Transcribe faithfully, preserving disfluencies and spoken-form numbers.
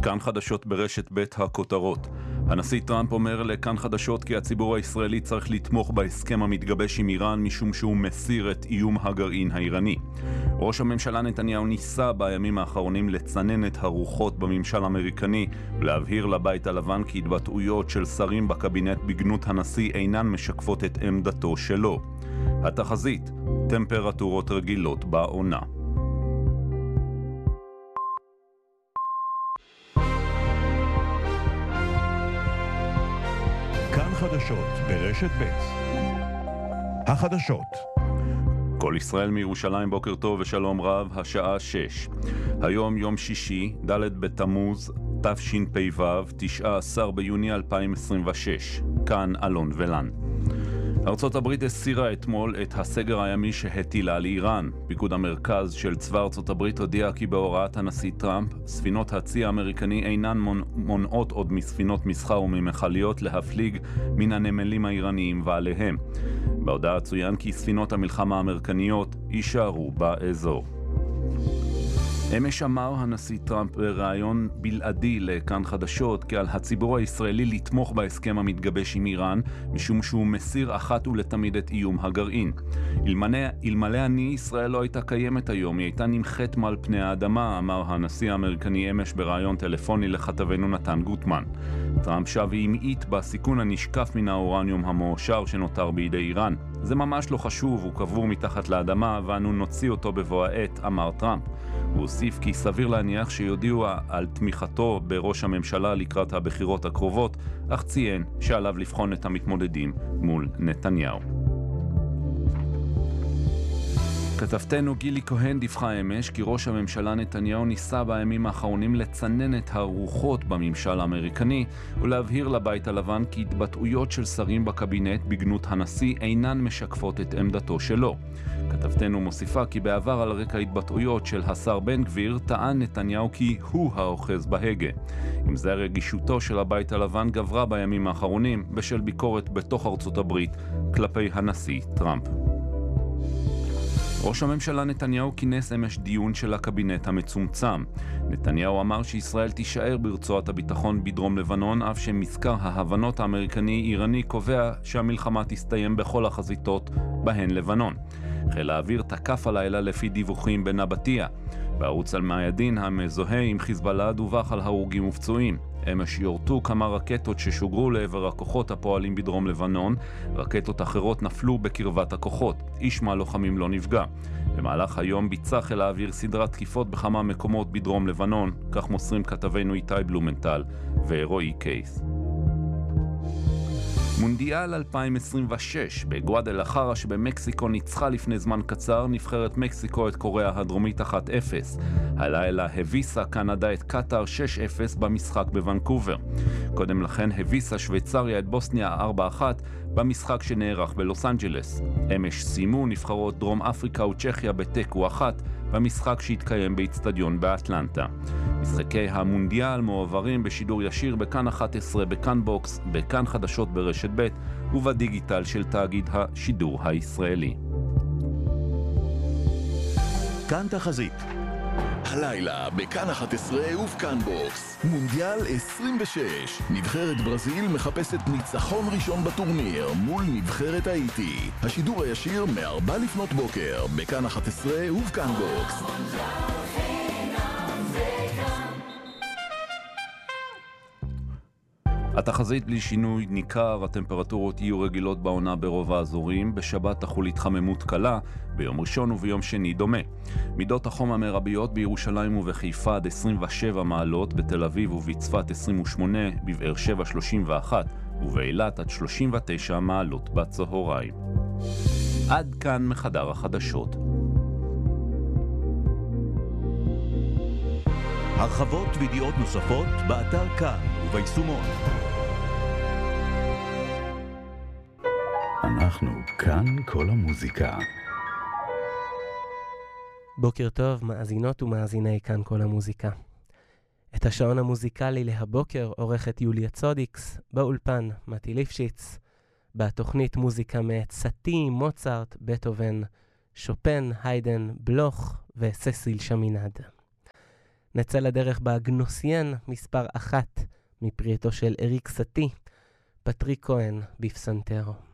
כאן חדשות ברשת ב' הכותרות. הנשיא טראמפ אומר לכאן חדשות כי הציבור הישראלי צריך לתמוך בהסכם המתגבש עם איראן משום שהוא מסיר את איום הגרעין האיראני. ראש הממשלה נתניהו ניסה בימים האחרונים לצנן את הרוחות בממשל האמריקני ולהבהיר לבית הלבן כי התבטאויות של שרים בקבינט בגנות הנשיא אינן משקפות את עמדתו שלו. התחזית, טמפרטורות רגילות בעונה. כאן חדשות ברשת ב' החדשות. כל ישראל מירושלים, בוקר טוב ושלום רב, השעה שש. היום יום שישי, ד' בתמוז, תשפ"ו, תשעה עשר ביוני אלפיים עשרים ושש. כאן אלון ולן. ארצות הברית הסירה אתמול את הסגר הימי שהטילה על איראן. פיקוד המרכז של צבא ארצות הברית הודיע כי בהוראת הנשיא טראמפ, ספינות הצי האמריקני אינן מונעות עוד מספינות מסחר וממכליות להפליג מן הנמלים האיראניים ועליהם. בהודעה צוין כי ספינות המלחמה האמריקניות יישארו באזור. אמש אמר הנשיא טראמפ בראיון בלעדי לכאן חדשות כי על הציבור הישראלי לתמוך בהסכם המתגבש עם איראן משום שהוא מסיר אחת ולתמיד את איום הגרעין. אלמלא, אלמלא אני ישראל לא הייתה קיימת היום, היא הייתה נמחת מעל פני האדמה, אמר הנשיא האמריקני אמש בראיון טלפוני לכתבנו נתן גוטמן. טראמפ שב והמעיט בסיכון הנשקף מן האורניום המועשר שנותר בידי איראן. זה ממש לא חשוב, הוא קבור מתחת לאדמה ואנו נוציא אותו בבוא העת, אמר טראמפ. הוא הוסיף כי סביר להניח שיודיעו על תמיכתו בראש הממשלה לקראת הבחירות הקרובות, אך ציין שעליו לבחון את המתמודדים מול נתניהו. כתבתנו גילי כהן דיווחה אמש כי ראש הממשלה נתניהו ניסה בימים האחרונים לצנן את הרוחות בממשל האמריקני ולהבהיר לבית הלבן כי התבטאויות של שרים בקבינט בגנות הנשיא אינן משקפות את עמדתו שלו. כתבתנו מוסיפה כי בעבר על רקע התבטאויות של השר בן גביר טען נתניהו כי הוא האוחז בהגה. עם זה רגישותו של הבית הלבן גברה בימים האחרונים בשל ביקורת בתוך ארצות הברית כלפי הנשיא טראמפ. ראש הממשלה נתניהו כינס אמש דיון של הקבינט המצומצם. נתניהו אמר שישראל תישאר ברצועת הביטחון בדרום לבנון, אף שמזכר ההבנות האמריקני-איראני קובע שהמלחמה תסתיים בכל החזיתות בהן לבנון. חיל האוויר תקף הלילה לפי דיווחים בנבטיה. בערוץ אל-מאיידין המזוהה עם חיזבאללה דווח על הרוגים ופצועים. אמש יורטו כמה רקטות ששוגרו לעבר הכוחות הפועלים בדרום לבנון. רקטות אחרות נפלו בקרבת הכוחות. איש מהלוחמים לא נפגע. במהלך היום ביצע חיל האוויר סדרת תקיפות בכמה מקומות בדרום לבנון, כך מוסרים כתבינו איתי בלומנטל ורועי קייס. מונדיאל אלפיים עשרים ושש, בגואדלחרה שבמקסיקו ניצחה לפני זמן קצר נבחרת מקסיקו את קוריאה הדרומית אחת אפס. הלילה הביסה קנדה את קטר שש אפס במשחק בוונקובר. קודם לכן הביסה שוויצריה את בוסניה ארבע אחת במשחק שנערך בלוס אנג'לס. אמש סיימו נבחרות דרום אפריקה וצ'כיה בתיקו אחת במשחק שהתקיים באצטדיון באטלנטה. משחקי המונדיאל מועברים בשידור ישיר בכאן אחת עשרה, בכאן בוקס, בכאן חדשות ברשת ב' ובדיגיטל של תאגיד השידור הישראלי. כאן תחזית. הלילה בכאן אחת עשרה ובכאן בוקס מונדיאל עשרים ושש. נבחרת ברזיל מחפשת ניצחון ראשון בטורניר מול נבחרת האיטי. השידור הישיר מארבע לפנות בוקר בכאן אחת עשרה ובכאן בוקס. התחזית בלי שינוי ניכר, הטמפרטורות יהיו רגילות בעונה ברוב האזורים, בשבת תחול התחממות קלה, ביום ראשון וביום שני דומה. מידות החום המרביות בירושלים ובחיפה עד עשרים ושבע מעלות, בתל אביב ובצפת עשרים ושמונה, בבאר שבע שלושים ואחת ובאילת עד שלושים ותשע מעלות בצהריים. עד כאן מחדר החדשות. הרחבות וידיעות נוספות באתר כאן וביישומון. אנחנו כאן כל המוזיקה. בוקר טוב, מאזינות ומאזיני כאן כל המוזיקה. את השעון המוזיקלי להבוקר עורכת יוליה צודיקס, באולפן מתי ליפשיץ, בתוכנית מוזיקה מאת סטי, מוצרט, בטהובן, שופן, היידן, בלוך וססיל שמינד. נצא לדרך באגנוסיין מספר אחת מפרי עטו של אריק סטי, פטריק כהן בפסנתר.